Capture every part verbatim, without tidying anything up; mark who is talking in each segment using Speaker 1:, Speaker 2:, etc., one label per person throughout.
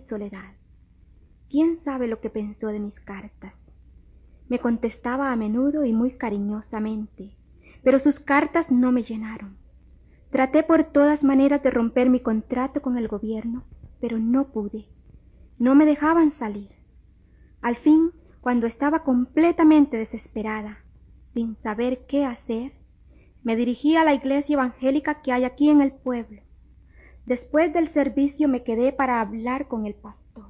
Speaker 1: soledad. ¿Quién sabe lo que pensó de mis cartas? Me contestaba a menudo y muy cariñosamente, pero sus cartas no me llenaron. Traté por todas maneras de romper mi contrato con el gobierno, pero no pude. No me dejaban salir. Al fin, cuando estaba completamente desesperada, sin saber qué hacer, me dirigí a la iglesia evangélica que hay aquí en el pueblo. Después del servicio me quedé para hablar con el pastor.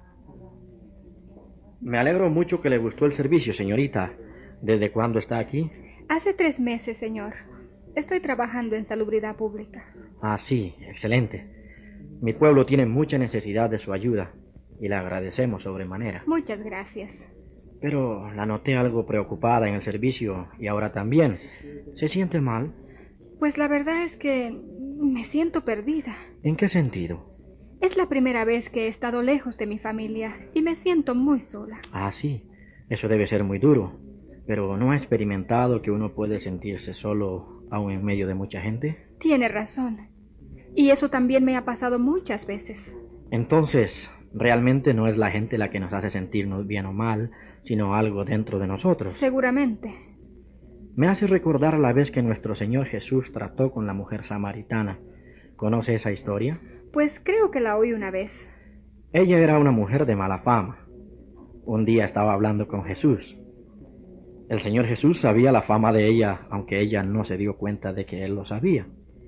Speaker 2: Me alegro mucho que le gustó el servicio, señorita. ¿Desde cuándo está aquí?
Speaker 3: Hace tres meses, señor. Estoy trabajando en salubridad pública.
Speaker 2: Ah, sí, excelente. Mi pueblo tiene mucha necesidad de su ayuda y le agradecemos sobremanera.
Speaker 3: Muchas gracias.
Speaker 2: Pero la noté algo preocupada en el servicio y ahora también. ¿Se siente mal?
Speaker 3: Pues la verdad es que me siento perdida.
Speaker 2: ¿En qué sentido?
Speaker 3: Es la primera vez que he estado lejos de mi familia y me siento muy sola.
Speaker 2: Ah, sí. Eso debe ser muy duro. Pero ¿no ha experimentado que uno puede sentirse solo aún en medio de mucha gente?
Speaker 3: Tiene razón. Y eso también me ha pasado muchas veces.
Speaker 2: Entonces, realmente no es la gente la que nos hace sentirnos bien o mal, sino algo dentro de nosotros.
Speaker 3: Seguramente.
Speaker 2: Me hace recordar la vez que nuestro Señor Jesús trató con la mujer samaritana. ¿Conoce esa historia?
Speaker 3: Pues creo que la oí una vez.
Speaker 2: Ella era una mujer de mala fama. Un día estaba hablando con Jesús. El Señor Jesús sabía la fama de ella, aunque ella no se dio cuenta de que Él lo sabía.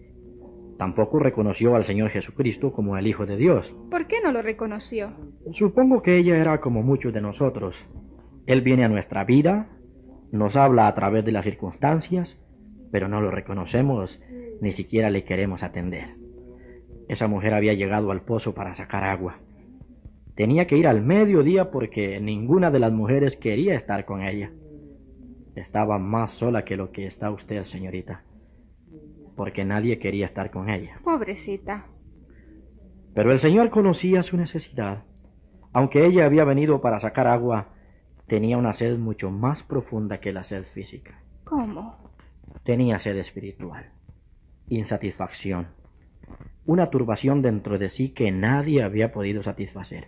Speaker 2: Tampoco reconoció al Señor Jesucristo como el Hijo de Dios.
Speaker 3: ¿Por qué no lo reconoció?
Speaker 2: Supongo que ella era como muchos de nosotros. Él viene a nuestra vida, nos habla a través de las circunstancias, pero no lo reconocemos, ni siquiera le queremos atender. Esa mujer había llegado al pozo para sacar agua. Tenía que ir al mediodía porque ninguna de las mujeres quería estar con ella. Estaba más sola que lo que está usted, señorita, porque nadie quería estar con ella.
Speaker 3: Pobrecita.
Speaker 2: Pero el Señor conocía su necesidad. Aunque ella había venido para sacar agua, tenía una sed mucho más profunda que la sed física.
Speaker 3: ¿Cómo?
Speaker 2: Tenía sed espiritual, insatisfacción, una turbación dentro de sí que nadie había podido satisfacer.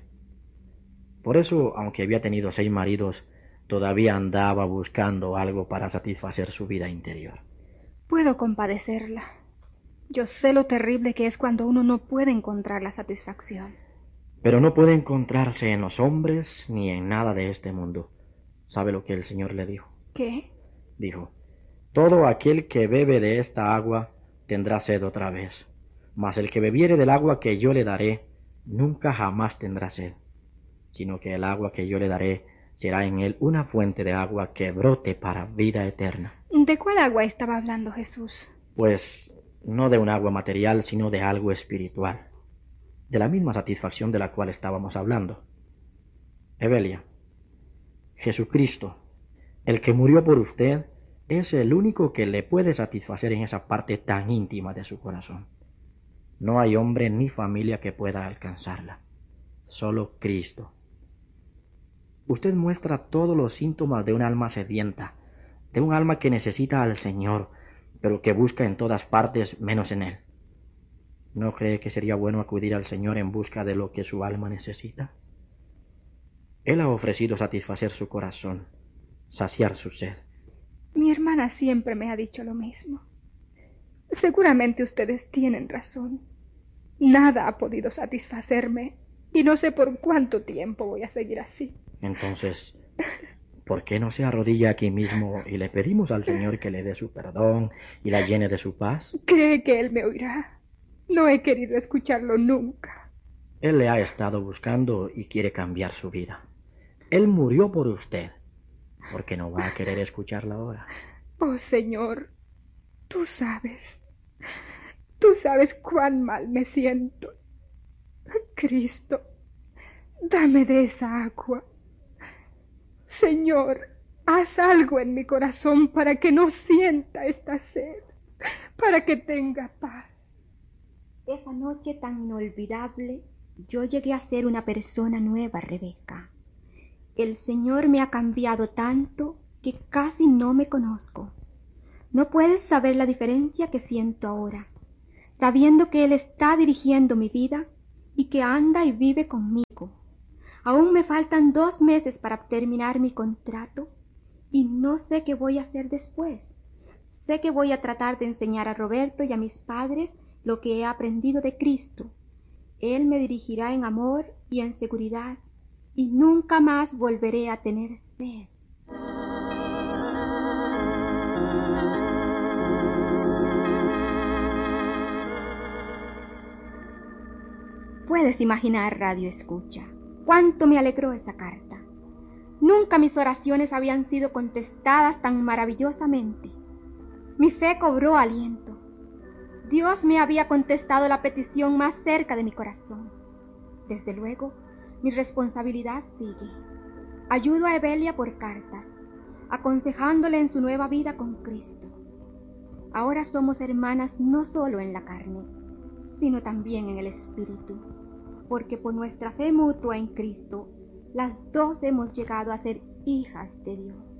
Speaker 2: Por eso, aunque había tenido seis maridos, todavía andaba buscando algo para satisfacer su vida interior.
Speaker 3: Puedo compadecerla. Yo sé lo terrible que es cuando uno no puede encontrar la satisfacción.
Speaker 2: Pero no puede encontrarse en los hombres ni en nada de este mundo. ¿Sabe lo que el Señor le dijo?
Speaker 3: ¿Qué?
Speaker 2: Dijo: todo aquel que bebe de esta agua tendrá sed otra vez, mas el que bebiere del agua que yo le daré, nunca jamás tendrá sed, sino que el agua que yo le daré será en él una fuente de agua que brote para vida eterna.
Speaker 3: ¿De cuál agua estaba hablando Jesús?
Speaker 2: Pues no de un agua material, sino de algo espiritual, de la misma satisfacción de la cual estábamos hablando. Evelia, Jesucristo, el que murió por usted, es el único que le puede satisfacer en esa parte tan íntima de su corazón. No hay hombre ni familia que pueda alcanzarla. Solo Cristo. Usted muestra todos los síntomas de un alma sedienta, de un alma que necesita al Señor, pero que busca en todas partes menos en Él. ¿No cree que sería bueno acudir al Señor en busca de lo que su alma necesita? Él ha ofrecido satisfacer su corazón, saciar su sed.
Speaker 3: Mi hermana siempre me ha dicho lo mismo. Seguramente ustedes tienen razón. Nada ha podido satisfacerme y no sé por cuánto tiempo voy a seguir así.
Speaker 2: Entonces, ¿por qué no se arrodilla aquí mismo y le pedimos al Señor que le dé su perdón y la llene de su paz?
Speaker 3: ¿Cree que Él me oirá? No he querido escucharlo nunca.
Speaker 2: Él le ha estado buscando y quiere cambiar su vida. Él murió por usted. ¿Por qué no va a querer escucharla ahora?
Speaker 3: Oh, Señor, tú sabes, tú sabes cuán mal me siento. Cristo, dame de esa agua. Señor, haz algo en mi corazón para que no sienta esta sed, para que tenga paz.
Speaker 1: Esa noche tan inolvidable, yo llegué a ser una persona nueva, Rebeca. El Señor me ha cambiado tanto que casi no me conozco. No puedes saber la diferencia que siento ahora, sabiendo que Él está dirigiendo mi vida y que anda y vive conmigo. Aún me faltan dos meses para terminar mi contrato y no sé qué voy a hacer después. Sé que voy a tratar de enseñar a Roberto y a mis padres lo que he aprendido de Cristo. Él me dirigirá en amor y en seguridad, y nunca más volveré a tener sed. Puedes imaginar, radio escucha, cuánto me alegró esa carta. Nunca mis oraciones habían sido contestadas tan maravillosamente. Mi fe cobró aliento. Dios me había contestado la petición más cerca de mi corazón. Desde luego, mi responsabilidad sigue. Ayudo a Evelia por cartas, aconsejándole en su nueva vida con Cristo. Ahora somos hermanas no solo en la carne, sino también en el espíritu, porque por nuestra fe mutua en Cristo, las dos hemos llegado a ser hijas de Dios.